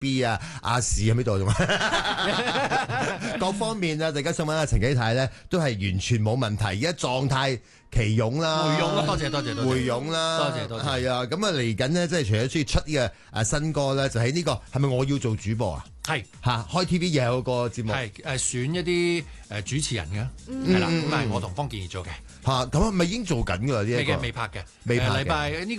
B 啊、亞視喺呢度，各方面啊，大家想揾阿陳啟泰咧，都係完全冇問題，而家狀態奇勇啦， 回勇啦，多謝， 回勇啦， 多謝， 係啊，咁啊嚟緊呢，即係除咗中意出呢個新歌咧，就喺呢個係咪我要做主播啊？ 係嚇，開 TV 又有個節目， 係選一啲主持人嘅，係啦，咁係我同方健儀做嘅。 嚇，咁啊咪已經做緊㗎啦呢一個， 未拍嘅， 未拍嘅禮拜呢個